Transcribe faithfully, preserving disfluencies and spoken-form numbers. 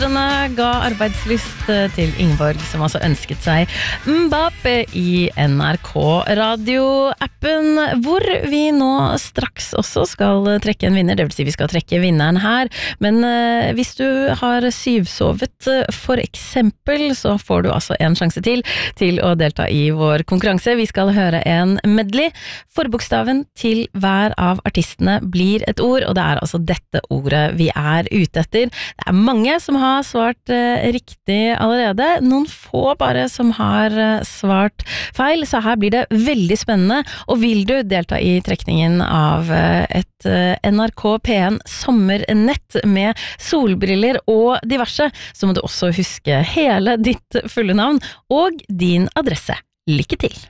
Denne ga arbeidslyst til Ingeborg, som altså ønsket seg Mbappé i N R K-radioappen, hvor vi nå straks også skal trekke en vinner, det vil si vi skal trekke vinneren her, men eh, hvis du har syvsovet for eksempel, så får du altså en sjanse til til å delta i vår konkurranse. Vi skal høre en medley. Forbokstaven til hver av artistene blir et ord, og det er altså dette ordet vi er ute etter. Det er mange som har svart eh, riktig allerede, noen få bare som har eh, svart feil, så her blir det veldig spennende, og vil du delta i trekningen av eh, et eh, N R K P en sommernett med solbriller og diverse, så må du også huske hele ditt fulle navn og din adresse. Lykke til!